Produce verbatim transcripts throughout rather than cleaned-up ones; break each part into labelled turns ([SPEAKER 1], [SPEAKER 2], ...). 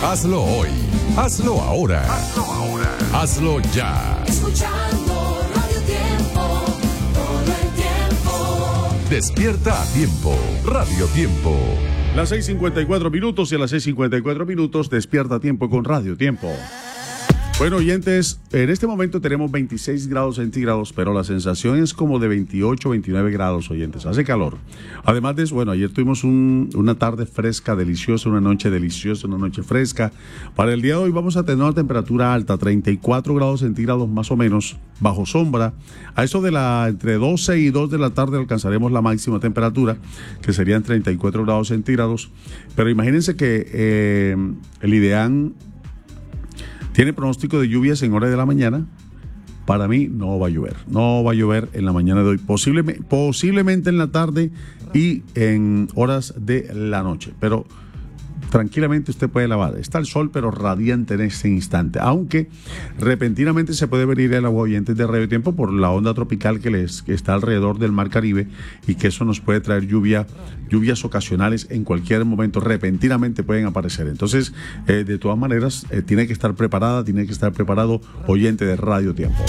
[SPEAKER 1] Hazlo hoy. Hazlo ahora.
[SPEAKER 2] Hazlo ahora.
[SPEAKER 1] Hazlo ya.
[SPEAKER 3] Escuchando Radio Tiempo, todo el tiempo.
[SPEAKER 1] Despierta a tiempo. Radio Tiempo.
[SPEAKER 4] Las seis cincuenta y cuatro minutos y a las seis cincuenta y cuatro minutos despierta a tiempo con Radio Tiempo. Bueno, oyentes, en este momento tenemos veintiséis grados centígrados, pero la sensación es como de veintiocho, veintinueve grados, oyentes. Hace calor. Además de eso, bueno, ayer tuvimos un, una tarde fresca, deliciosa, una noche deliciosa, una noche fresca. Para el día de hoy vamos a tener una temperatura alta, treinta y cuatro grados centígrados más o menos, bajo sombra. A eso de la entre doce y dos de la tarde alcanzaremos la máxima temperatura, que serían treinta y cuatro grados centígrados. Pero imagínense que eh, el IDEAN tiene pronóstico de lluvias en horas de la mañana. Para mí no va a llover. No va a llover en la mañana de hoy. Posiblemente, posiblemente en la tarde y en horas de la noche. Pero tranquilamente usted puede lavar. Está el sol, pero radiante en este instante. Aunque repentinamente se puede venir el agua, oyentes de Radio Tiempo, por la onda tropical que, les, que está alrededor del Mar Caribe, y que eso nos puede traer lluvia, lluvias ocasionales en cualquier momento. Repentinamente pueden aparecer. Entonces, eh, de todas maneras, eh, tiene que estar preparada, tiene que estar preparado, oyente de Radio Tiempo.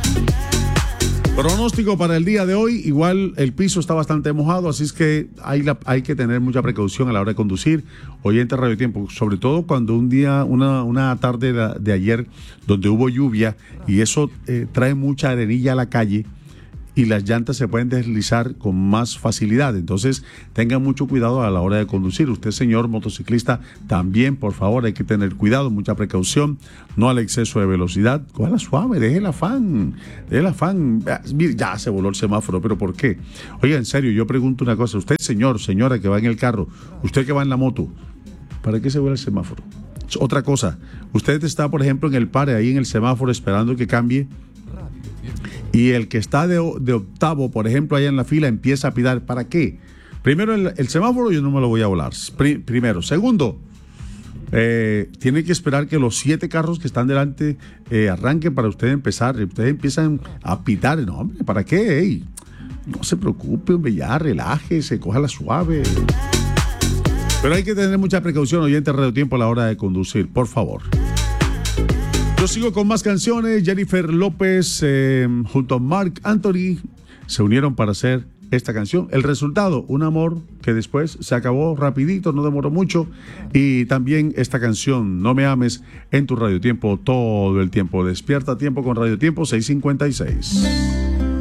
[SPEAKER 4] Pronóstico para el día de hoy, igual el piso está bastante mojado, así es que hay, la, hay que tener mucha precaución a la hora de conducir, oyente Radio Tiempo, sobre todo cuando un día, una, una tarde de, de ayer, donde hubo lluvia, y eso eh, trae mucha arenilla a la calle, y las llantas se pueden deslizar con más facilidad. Entonces tengan mucho cuidado a la hora de conducir. Usted, señor motociclista, también, por favor, hay que tener cuidado, mucha precaución, no al exceso de velocidad. Cójala suave, deje el afán, deje el afán. Mire, ya se voló el semáforo, ¿pero por qué? Oiga, en serio, yo pregunto una cosa. Usted, señor, señora que va en el carro, usted que va en la moto, ¿para qué se vuela el semáforo? Otra cosa, usted está, por ejemplo, en el pare, ahí en el semáforo, esperando que cambie, y el que está de, de octavo, por ejemplo, allá en la fila, empieza a pitar. ¿Para qué? Primero, el, el semáforo yo no me lo voy a volar. Pri, primero. Segundo, eh, tiene que esperar que los siete carros que están delante eh, arranquen para usted empezar. Ustedes empiezan a pitar. No, hombre, ¿para qué? Ey, no se preocupe, hombre, ya, relájese, cójala suave. Pero hay que tener mucha precaución, oyente de Radio Tiempo, a la hora de conducir, por favor. Yo sigo con más canciones. Jennifer López eh, junto a Marc Anthony se unieron para hacer esta canción. El resultado, un amor que después se acabó rapidito, no demoró mucho. Y también esta canción, No me ames, en tu Radio Tiempo todo el tiempo. Despierta a tiempo con Radio Tiempo seis cincuenta y seis.